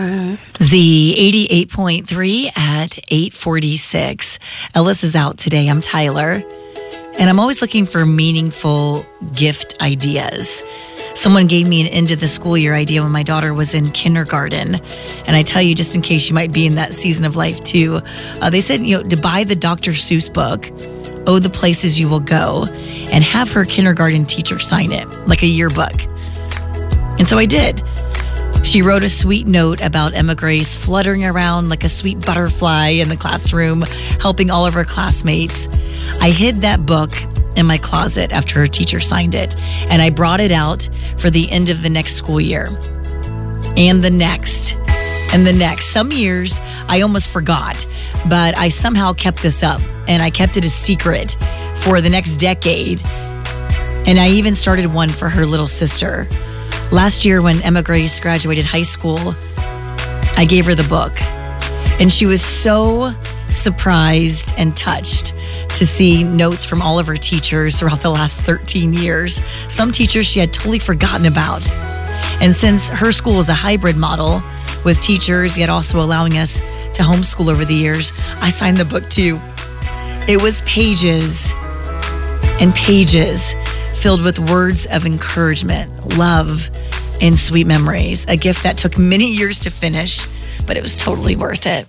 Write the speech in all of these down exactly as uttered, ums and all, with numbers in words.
Z eighty-eight point three at eight forty-six. Ellis is out today. I'm Tyler. And I'm always looking for meaningful gift ideas. Someone gave me an end of the school year idea when my daughter was in kindergarten. And I tell you, just in case you might be in that season of life too, uh, they said, you know, to buy the Doctor Seuss book, Oh, the Places You Will Go, and have her kindergarten teacher sign it, like a yearbook. And so I did. She wrote a sweet note about Emma Grace fluttering around like a sweet butterfly in the classroom, helping all of her classmates. I hid that book in my closet after her teacher signed it, and I brought it out for the end of the next school year. And the next, and the next. Some years I almost forgot, but I somehow kept this up, and I kept it a secret for the next decade. And I even started one for her little sister. Last year when Emma Grace graduated high school, I gave her the book. And she was so surprised and touched to see notes from all of her teachers throughout the last thirteen years. Some teachers she had totally forgotten about. And since her school is a hybrid model with teachers, yet also allowing us to homeschool over the years, I signed the book too. It was pages and pages filled with words of encouragement, love, and sweet memories. A gift that took many years to finish, but it was totally worth it.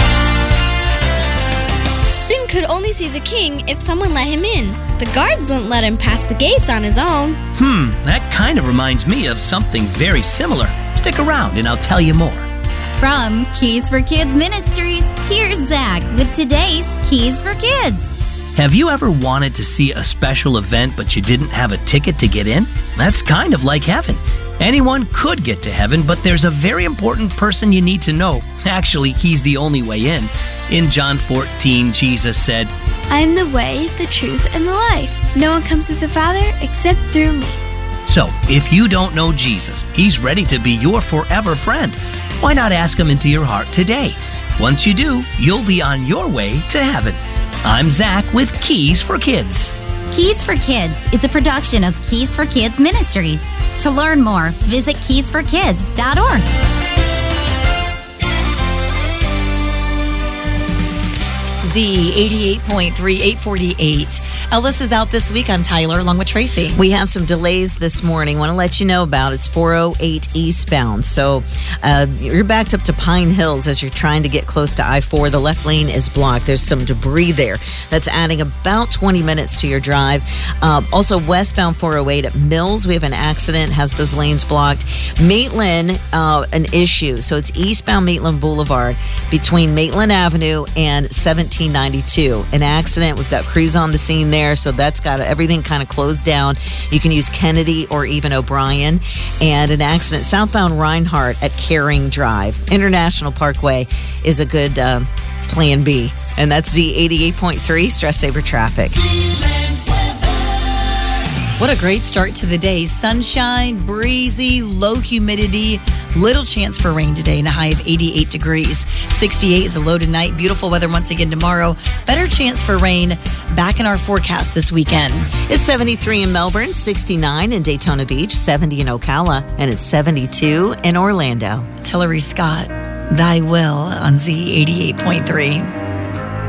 Finn could only see the king if someone let him in. The guards wouldn't let him pass the gates on his own. Hmm, that kind of reminds me of something very similar. Stick around and I'll tell you more. From Keys for Kids Ministries, here's Zach with today's Keys for Kids. Have you ever wanted to see a special event but you didn't have a ticket to get in? That's kind of like heaven. Anyone could get to heaven, but there's a very important person you need to know. Actually, he's the only way in. In John fourteen, Jesus said, I am the way, the truth, and the life. No one comes to the Father except through me. So, if you don't know Jesus, he's ready to be your forever friend. Why not ask him into your heart today? Once you do, you'll be on your way to heaven. I'm Zach with Keys for Kids. Keys for Kids is a production of Keys for Kids Ministries. To learn more, visit keys for kids dot org. Z eighty-eight point three, eight forty-eight. Ellis is out this week. I'm Tyler, along with Tracy. We have some delays this morning. Want to let you know about it's four oh eight eastbound. So uh, you're backed up to Pine Hills as you're trying to get close to I four. The left lane is blocked. There's some debris there that's adding about twenty minutes to your drive. Um, also, westbound four oh eight at Mills, we have an accident, has those lanes blocked. Maitland, uh, an issue. So it's eastbound Maitland Boulevard between Maitland Avenue and seventeen ninety-two. An accident. We've got crews on the scene there, so that's got everything kind of closed down. You can use Kennedy or even O'Brien. And an accident southbound Reinhardt at Caring Drive. International Parkway is a good uh, plan B. And that's Z eighty-eight point three, Stress Saver Traffic. What a great start to the day. Sunshine, breezy, low humidity, little chance for rain today and a high of eighty-eight degrees. sixty-eight is a low tonight. Beautiful weather once again tomorrow. Better chance for rain back in our forecast this weekend. It's seventy-three in Melbourne, sixty-nine in Daytona Beach, seventy in Ocala, and it's seventy-two in Orlando. It's Hillary Scott, Thy Will on Z eighty-eight point three.